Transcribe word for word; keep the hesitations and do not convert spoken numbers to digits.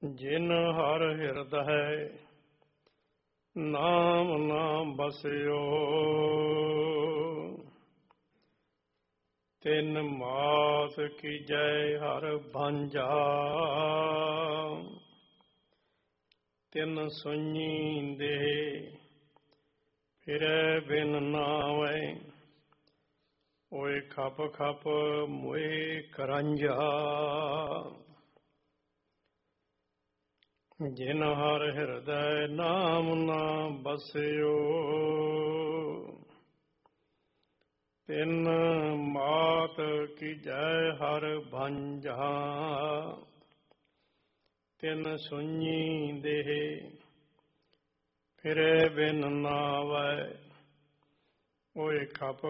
ਜਿਨ ਹਰ ਹਿਰਦੈ ਨਾਮ ਨਾ ਬਸਿਓ, ਤਿਨ ਮਾਤ ਕੀਜੈ ਹਰ ਭਾਂਜਾ। ਤਿਨ ਸੁਣੀ ਦੇ ਫਿਰੈ ਬਿਨ ਨਾਵੈ, ਓਏ ਖਪ ਖਪ ਮੋਏ ਕਰੰਜਾ। ਜਿਨ ਹਰ ਹਿਰਦੈ ਨਾਮ ਨਾ ਬਸਿਓ, ਤਿਨ ਮਾਤ ਕੀਜੈ ਹਰ ਭਾਂਜਾ। ਤਿਨ ਸੁਣੀ ਦੇਹ ਫਿਰੈ ਬਿਨ ਨਾਵੈ, ਓਏ ਖਪ